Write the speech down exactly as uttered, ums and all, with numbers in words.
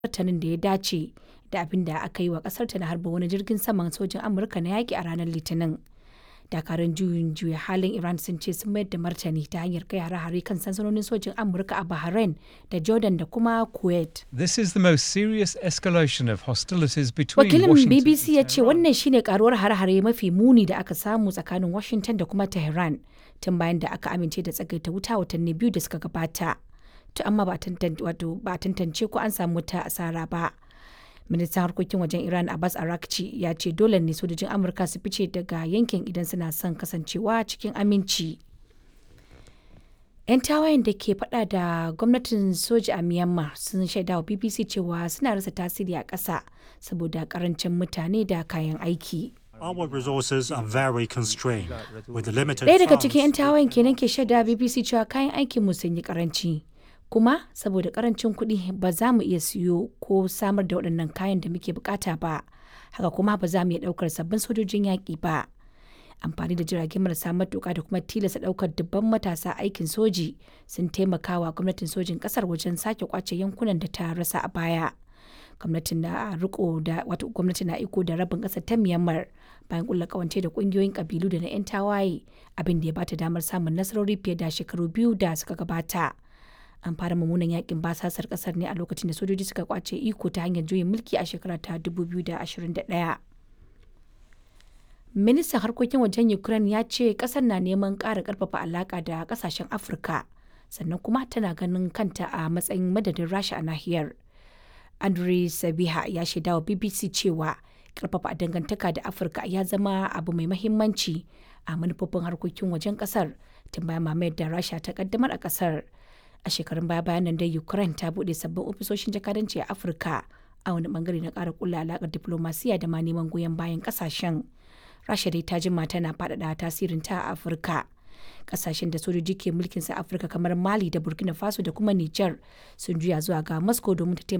martanin da ya dace da abin da aka yi wa ƙasarta na harba wani jirgin saman sojin Amurka na yaƙi a ranar Litinin. Dakarun juyin juya halin Iran sun ce sun mayar da martani ta hanyar kai hare-hare kan sansanonin sojin Amurka a Bahrain da Jordan da kuma Kuwait. This is the most serious escalation of hostilities between Wakilin Washington B B C ya and ce Tehran. wannan shine karuwar hare-hare mafi muni da aka samu tsakanin Washington da kuma Tehran tun bayan da aka amince da tsagaita wuta watanni biyu da suka gabata. To amma ba tantan- wato ba tantance ko an samu wata asara ba. Ministan harkokin wajen Iran Abbas Araghchi ya ce dole ne sojojin Amurka su fice daga yankin idan suna son kasancewa cikin aminci. 'Yan tawayen da ke fada da gwamnatin soja a Myanmar sun shaida wa B B C cewa suna rasa tasiri a ƙasa saboda karancin mutane da kayan aiki. Our resources are very constrained with the limited Ɗaya daga funds. cikin 'yan tawayen kenan ke shaida wa B B C cewa kayan aikin mu sun yi karanci. Kuma saboda karancin kuɗi ba za mu iya siyo ko samar da waɗannan kayan da muke bukata ba. Haka kuma ba za mu iya ɗaukar sabbin sojojin yaƙi ba. Amfani da jirage marasa matuƙa da kuma tilasta ɗaukar dubban matasa aikin soji sun taimaka wa gwamnatin sojin ƙasar wajen sake kwace yankunan da ta rasa a baya. Gwamnatin na riko da wato gwamnati na iko da rabin ƙasar ta Myanmar bayan kulla kawance da ƙungiyoyin ƙabilu da na 'yan tawaye abin da ya bata damar samun nasarori fiye da shekaru biyu da suka gabata. An fara mummunan yakin basasar ƙasar ne a lokacin da sojoji suka kwace iko ta hanyar juyin mulki a shekara ta dubu biyu da ashirin da ɗaya. Ministan harkokin wajen Ukraine ya ce kasar na neman ƙara ƙarfafa alaƙa da ƙasashen Afirka, sannan kuma tana ganin kanta a matsayin madadin Rasha a nahiyar. Andriy Sabiha ya shaida wa B B C cewa ƙarfafa dangantaka da Afirka ya zama abu mai mahimmanci a manufofin harkokin wajen ƙasar tun bayan mamayar da Rasha ta ƙaddamar a ƙasar. A shekarun baya bayan nan dai Ukraine ta buɗe sabbin ofisoshin jakadanci a Afirka a wani bangare na ƙara ƙulla alaƙar diplomasiya da ma neman goyon bayan ƙasashen. Rasha dai ta jima tana faɗaɗa tasirinta a Afirka. Ƙasashen da sojoji ke mulkin sa Afirka kamar Mali da Burkina Faso da kuma Nijar sun juya zuwa ga Moscow domin ta taimaka